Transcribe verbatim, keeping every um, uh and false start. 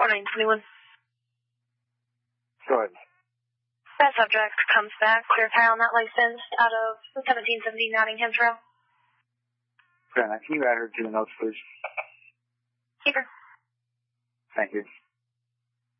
four nine two one. Go ahead. That subject comes back, clear tire on that license, out of the seventeen seventy Nottingham Trail. Okay, now can you add her to the notes, please? Keep her. Thank you.